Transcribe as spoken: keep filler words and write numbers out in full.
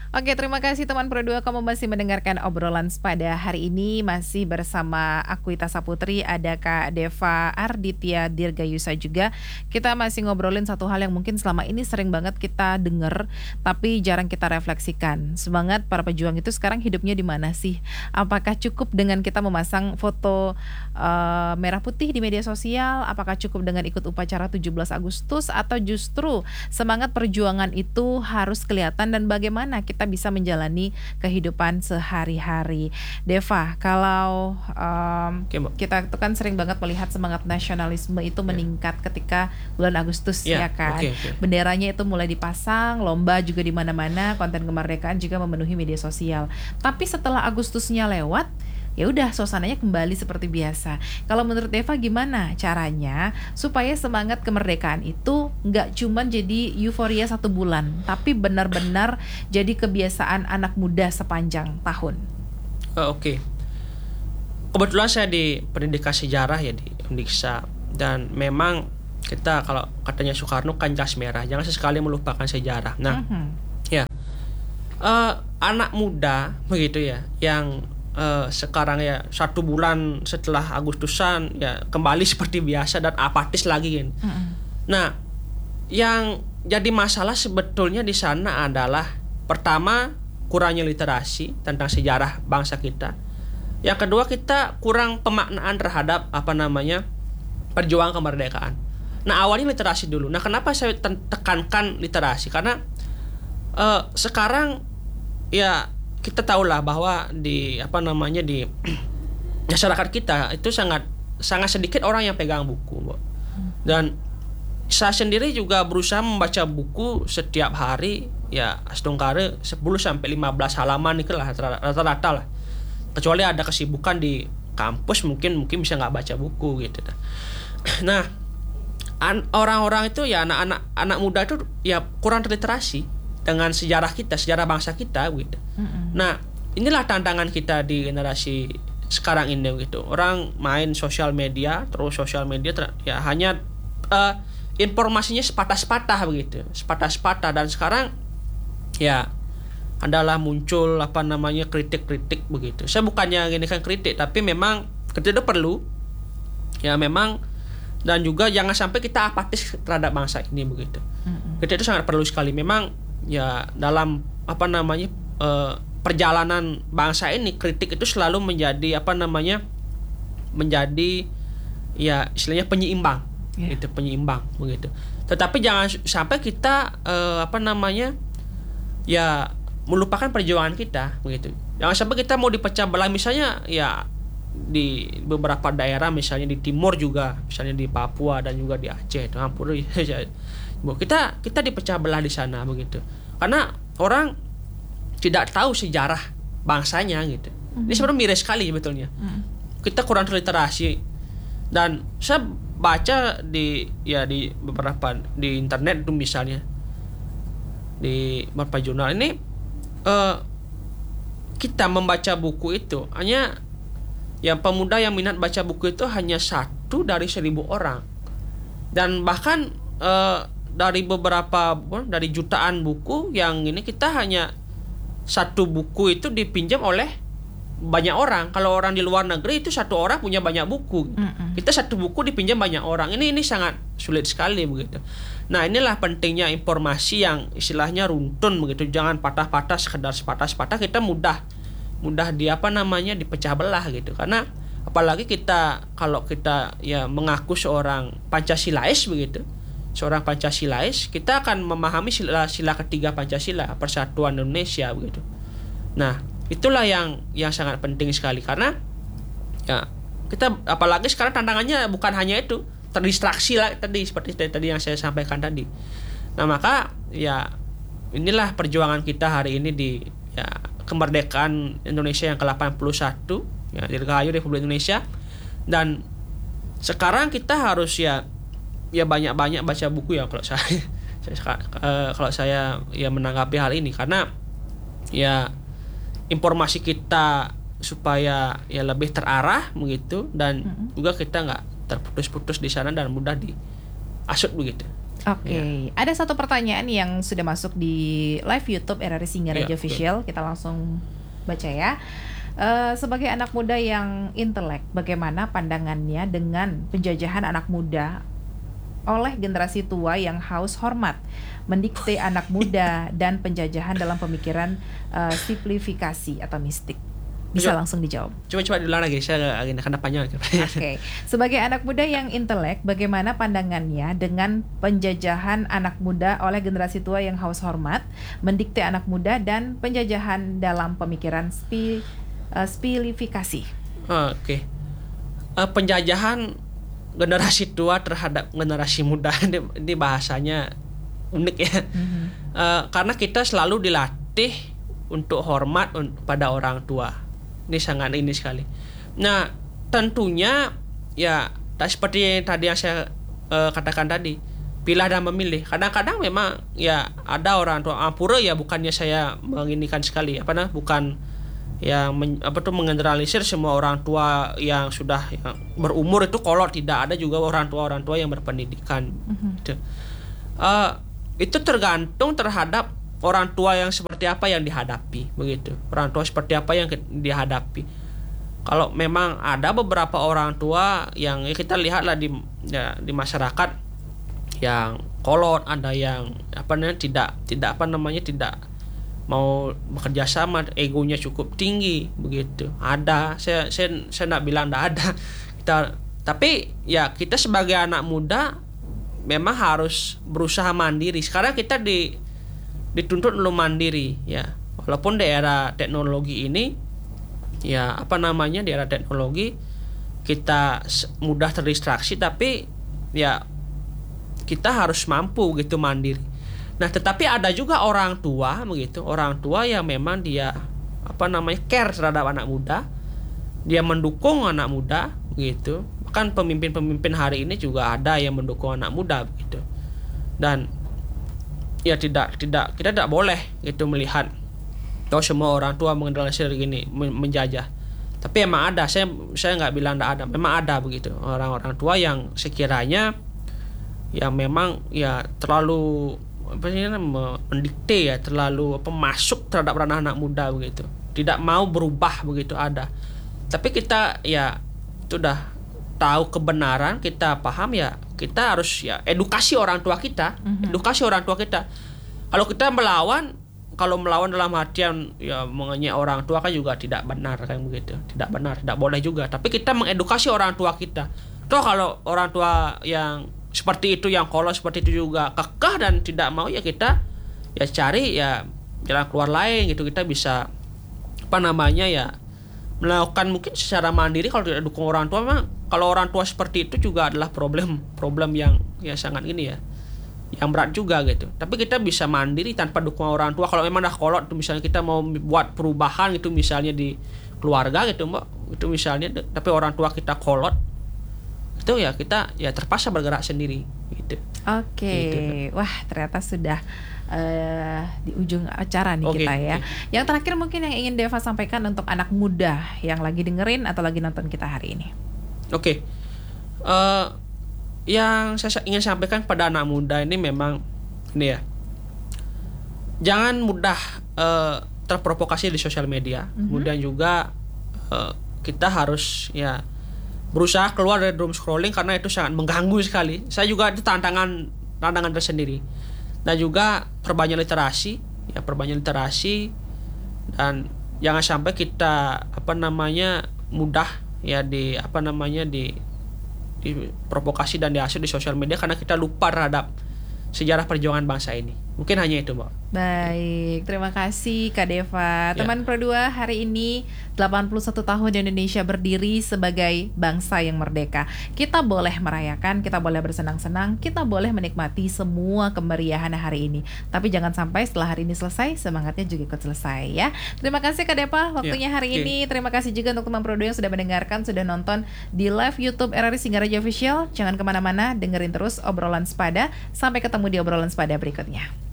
Oke, terima kasih teman Pro dua, kamu masih mendengarkan obrolan pada hari ini. Masih bersama aku Ita Saputri, ada Kak Deva Arditya Dirgayusa juga. Kita masih ngobrolin satu hal yang mungkin selama ini sering banget kita denger, tapi jarang kita refleksikan. Semangat para pejuang itu sekarang hidupnya di mana sih? Apakah cukup dengan kita memasang foto eh, merah putih di media sosial? Apakah cukup dengan ikut upacara tujuh belas Agustus? Atau justru semangat perjuangan itu harus kelihatan, dan bagaimana kita bisa menjalani kehidupan sehari-hari. Deva, kalau um, Oke, Mbak. kita itu kan sering banget melihat semangat nasionalisme itu Ya. meningkat ketika bulan Agustus, ya Ya, kan. oke, oke. Benderanya itu mulai dipasang, lomba juga di mana-mana, konten kemerdekaan juga memenuhi media sosial. Tapi setelah Agustusnya lewat, ya udah suasananya kembali seperti biasa. Kalau menurut Deva gimana caranya supaya semangat kemerdekaan itu nggak cuman jadi euforia satu bulan, tapi benar-benar jadi kebiasaan anak muda sepanjang tahun? Eh, Oke. Kebetulan saya di pendidikan sejarah ya di Undiksa, dan memang kita kalau katanya Soekarno kan jas merah, jangan sesekali melupakan sejarah. Nah, Mhm. ya eh, anak muda begitu ya, yang eh, sekarang ya satu bulan setelah Agustusan ya kembali seperti biasa dan apatis lagi kan. Mhm. Nah, yang jadi masalah sebetulnya di sana adalah pertama kurangnya literasi tentang sejarah bangsa kita. Yang kedua, kita kurang pemaknaan terhadap apa namanya perjuangan kemerdekaan. Nah, awalnya literasi dulu. Nah, kenapa saya te- tekankan literasi? Karena eh, sekarang ya kita tahulah bahwa di apa namanya di masyarakat kita itu sangat sangat sedikit orang yang pegang buku, Mbak. Dan saya sendiri juga berusaha membaca buku setiap hari ya setengkara sepuluh sampai lima belas halaman itulah rata-rata lah. Kecuali ada kesibukan di kampus mungkin mungkin bisa nggak baca buku gitu. Nah, an- orang-orang itu ya anak-anak anak muda itu ya kurang terliterasi dengan sejarah kita, sejarah bangsa kita gitu. Mhm. Nah, inilah tantangan kita di generasi sekarang ini gitu. Orang main sosial media, terus sosial media ter- ya hanya eh, informasinya sepatah-sepatah begitu, sepatah-sepatah. Dan sekarang ya adalah muncul apa namanya kritik-kritik begitu. Saya bukannya gini kan kritik, tapi memang kritik itu perlu. Ya memang, dan juga jangan sampai kita apatis terhadap bangsa ini begitu. Mhm. Kritik itu sangat perlu sekali. Memang ya dalam apa namanya eh, perjalanan bangsa ini, kritik itu selalu menjadi apa namanya menjadi ya istilahnya penyeimbang. Yeah. Itu penyeimbang begitu. Tetapi jangan sampai kita eh, apa namanya ya melupakan perjuangan kita begitu. Jangan sampai kita mau dipecah belah, misalnya ya di beberapa daerah, misalnya di timur juga, misalnya di Papua dan juga di Aceh itu hampir kita kita dipecah belah di sana begitu. Karena orang tidak tahu sejarah bangsanya gitu. Ini sebenarnya miris sekali sebetulnya. Mhm. Kita kurang terliterasi. Dan saya baca di ya di beberapa di internet itu, misalnya di beberapa jurnal ini eh, kita membaca buku itu hanya yang pemuda yang minat baca buku itu hanya satu dari seribu orang. Dan bahkan eh, dari beberapa dari jutaan buku yang ini, kita hanya satu buku itu dipinjam oleh banyak orang. Kalau orang di luar negeri itu satu orang punya banyak buku. Mm-mm. Kita satu buku dipinjam banyak orang. Ini ini sangat sulit sekali begitu. Nah, inilah pentingnya informasi yang istilahnya runtun begitu. Jangan patah-patah, sekedar sepatah-sepatah kita mudah mudah di apa namanya dipecah belah gitu. Karena apalagi kita kalau kita ya mengaku seorang Pancasilais begitu. Seorang Pancasilais, kita akan memahami sila, sila ketiga Pancasila, Persatuan Indonesia begitu. Nah, itulah yang yang sangat penting sekali, karena ya kita apalagi sekarang tantangannya bukan hanya itu, terdistraksi lah tadi seperti tadi yang saya sampaikan tadi. Nah, maka ya inilah perjuangan kita hari ini di ya kemerdekaan Indonesia yang ke delapan puluh satu ya, Dirgahayu Republik Indonesia. Dan sekarang kita harus ya ya banyak-banyak baca buku ya kalau saya, saya uh, kalau saya ya menanggapi hal ini, karena ya informasi kita supaya ya lebih terarah begitu, dan mm-hmm. juga kita nggak terputus-putus di sana dan mudah diasut begitu. Oke, ada satu pertanyaan yang sudah masuk di live YouTube R R I Singaraja Ya, Official. Kita langsung baca ya. Eh, sebagai anak muda yang intelek, bagaimana pandangannya dengan penjajahan anak muda oleh generasi tua yang haus hormat, mendikte anak muda, dan penjajahan dalam pemikiran eh, simplifikasi atau mistik? Bisa Coba- langsung dijawab. Coba-coba diulang lagi, saya agak karena panjang. Oke, sebagai anak muda yang intelek, bagaimana pandangannya dengan penjajahan anak muda oleh generasi tua yang haus hormat, mendikte anak muda, dan penjajahan dalam pemikiran spi, eh, spilifikasi? Oke. Eh, penjajahan generasi tua terhadap generasi muda ini, ini bahasanya unik ya. Mhm. Eh, karena kita selalu dilatih untuk hormat un- pada orang tua. Ini sangat ini sekali. Nah, tentunya ya tak seperti yang tadi yang saya eh, katakan tadi, pilah dan memilih. Kadang-kadang memang ya ada orang tua ampura ya, bukannya saya menginikan sekali apa nah bukan yang men- apa tuh mengeneralisir semua orang tua yang sudah yang berumur itu kolot, tidak, ada juga orang tua orang tua yang berpendidikan. Gitu. Eh, itu tergantung terhadap orang tua yang seperti apa yang dihadapi, begitu. Orang tua seperti apa yang ke- dihadapi. Kalau memang ada beberapa orang tua yang ya kita lihatlah di ya, di masyarakat yang kolot, ada yang apa namanya tidak tidak apa namanya tidak mau bekerja sama, egonya cukup tinggi, begitu. Ada, saya saya saya nggak bilang nggak ada. Kita, tapi ya kita sebagai anak muda memang harus berusaha mandiri. Sekarang kita di dituntut lu mandiri ya, walaupun di era teknologi ini ya apa namanya di era teknologi kita s- mudah terdistraksi, tapi ya kita harus mampu gitu mandiri. Nah, tetapi ada juga orang tua begitu, orang tua yang memang dia apa namanya care terhadap anak muda, dia mendukung anak muda begitu. Kan pemimpin-pemimpin hari ini juga ada yang mendukung anak muda begitu. Dan ya tidak tidak kita tidak boleh gitu melihat kalau semua orang tua mengeneralisir gini men- menjajah. Tapi emang ada, saya saya nggak bilang tidak ada, memang ada begitu orang-orang tua yang sekiranya yang memang ya terlalu apa sih namanya, mendikte ya, terlalu apa masuk terhadap ranah anak muda begitu, tidak mau berubah begitu, ada. Tapi kita ya sudah tahu kebenaran, kita paham ya, kita harus ya edukasi orang tua kita, Mhm. edukasi orang tua kita. Kalau kita melawan, kalau melawan dalam artian ya mengenyek orang tua kan juga tidak benar kan begitu, tidak benar, tidak boleh juga. Tapi kita mengedukasi orang tua kita. Toh kalau orang tua yang seperti itu, yang kolot seperti itu juga kekeh dan tidak mau, ya kita ya cari ya jalan keluar lain gitu. Kita bisa apa namanya ya melakukan mungkin secara mandiri kalau tidak dukung orang tua. Memang kalau orang tua seperti itu juga adalah problem problem yang ya sangat ini ya, yang berat juga gitu. Tapi kita bisa mandiri tanpa dukungan orang tua. Kalau memang dah kolot itu, misalnya kita mau buat perubahan gitu misalnya di keluarga gitu mbak, itu misalnya, tapi orang tua kita kolot, itu ya kita ya terpaksa bergerak sendiri gitu. Oke, Gitu, wah ternyata sudah eh, di ujung acara nih Oke, kita ya. oke. Yang terakhir mungkin yang ingin Deva sampaikan untuk anak muda yang lagi dengerin atau lagi nonton kita hari ini. Oke. Eh, yang saya sa- ingin sampaikan pada anak muda ini memang ini ya. Jangan mudah eh, terprovokasi di sosial media. Mhm. Kemudian juga eh, kita harus ya berusaha keluar dari doom scrolling, karena itu sangat mengganggu sekali. Saya juga itu tantangan tantangan tersendiri. Dan juga perbanyak literasi, ya perbanyak literasi, dan jangan sampai kita apa namanya mudah ya di apa namanya di diprovokasi dan dihasut di sosial media, karena kita lupa terhadap sejarah perjuangan bangsa ini. Mungkin hanya itu, Mbak. Baik, terima kasih Kak Deva. Ya. Teman Pro dua, hari ini delapan puluh satu tahun Indonesia berdiri sebagai bangsa yang merdeka. Kita boleh merayakan, kita boleh bersenang-senang, kita boleh menikmati semua kemeriahan hari ini. Tapi jangan sampai setelah hari ini selesai, semangatnya juga ikut selesai ya. Terima kasih Kak Deva waktunya hari oke. ini. Terima kasih juga untuk teman Pro dua yang sudah mendengarkan, sudah nonton di live YouTube R R I Singaraja Official. Jangan kemana-mana, dengerin terus obrolan sepada. Sampai ketemu di obrolan sepada berikutnya.